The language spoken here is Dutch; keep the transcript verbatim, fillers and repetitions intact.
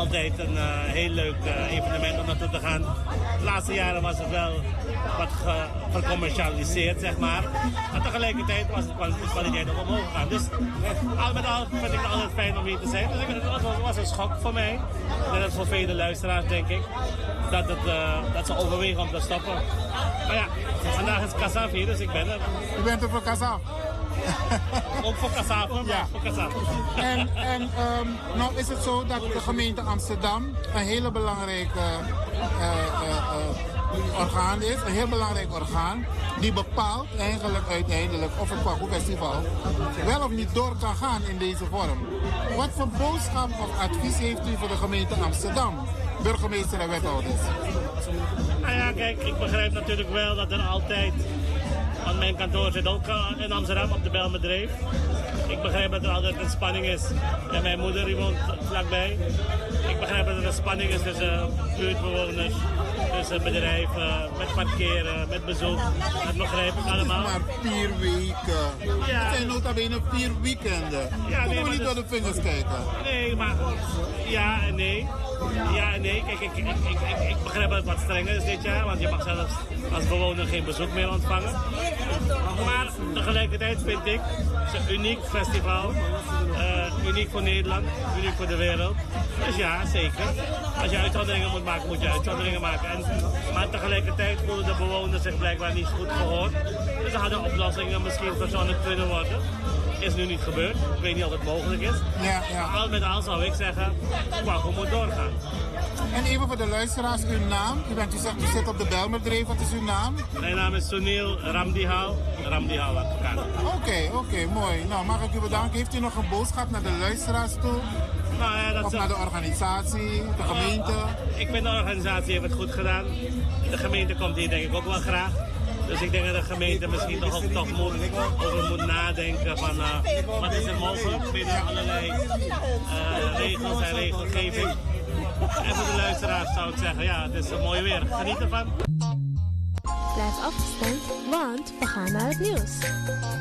altijd een uh, heel leuk uh, evenement om naartoe te gaan. De laatste jaren was het wel wat ge, gecommercialiseerd, zeg maar. Maar tegelijkertijd was de kwaliteit ook omhoog gegaan. Dus al met al vind ik het altijd fijn om hier te zijn. Dus het was, was een schok voor mij. En dat is voor vele luisteraars, denk ik. Dat, het, uh, dat ze overwegen om te stoppen. Maar ja, vandaag is Kasaf hier, dus ik ben er. U bent er voor Kasaf? Ook voor Kasaf, maar ja. voor Kasaf. En, en um, nou is het zo dat de gemeente Amsterdam een hele belangrijke uh, uh, uh, orgaan is. Een heel belangrijk orgaan. Die bepaalt eigenlijk uiteindelijk of het Kwaku Festival wel of niet door kan gaan in deze vorm. Wat voor boodschap of advies heeft u voor de gemeente Amsterdam? Burgemeester en wethouders. Nou ja, kijk, ik begrijp natuurlijk wel dat er altijd... Want mijn kantoor zit ook in Amsterdam op de Bijlmerdreef. Ik begrijp dat er altijd een spanning is. En mijn moeder die woont vlakbij. Ik begrijp dat er een spanning is tussen buurtbewoners, tussen bedrijven, met parkeren, met bezoek. Dat begrijp ik allemaal. Maar vier weken. Ja. Het zijn nota bene vier weekenden. Ja, nee, we niet door de vingers kijken. Nee, maar ja en nee. Ja en nee. Kijk, ik, ik, ik, ik, ik begrijp dat het wat strenger is dit jaar, want je mag zelfs als bewoner geen bezoek meer ontvangen. Maar tegelijkertijd vind ik het een uniek festival. Uh, uniek voor Nederland, uniek voor de wereld. Dus ja, zeker. Als je uitzonderingen moet maken, moet je uitzonderingen maken. En, maar tegelijkertijd voelen de bewoners zich blijkbaar niet goed gehoord. Dus er hadden oplossingen misschien verzonnen kunnen worden. Is nu niet gebeurd. Ik weet niet of het mogelijk is. Ja, ja. Maar al met al zou ik zeggen, Kwaku moet doorgaan. En even voor de luisteraars, uw naam. U, bent, u, zegt, u zit op de Bijlmerdreef. Wat is uw naam? Mijn naam is Sunil Ramdihal. Ramdihal advocaat. Oké, okay, oké, okay, mooi. Nou, mag ik u bedanken. Heeft u nog een boodschap naar de luisteraars toe? Nou ja, dat of naar de organisatie, de gemeente? Uh, ik vind de organisatie heeft het goed gedaan. De gemeente komt hier denk ik ook wel graag. Dus ik denk dat de gemeente misschien toch ook toch moet, over moet nadenken van uh, wat is er mogelijk binnen allerlei uh, regels en regelgeving. En voor de luisteraars zou ik zeggen, ja, het is een mooi weer. Geniet ervan. Blijf afgestemd, want we gaan naar het nieuws.